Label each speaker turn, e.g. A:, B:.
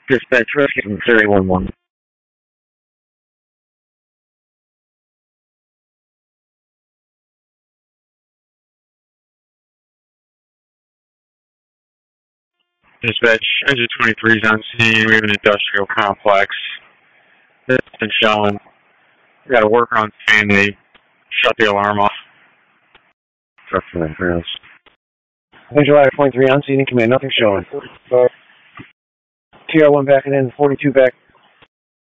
A: Dispatch rescue from 311. Dispatch, engine 23 is on scene. We have an industrial complex. It's been showing. We got a worker on scene. They shut the alarm off. Truck for that girls. Angel Ladder 23 on scene in command. Nothing showing. TR1 backing in. 42 back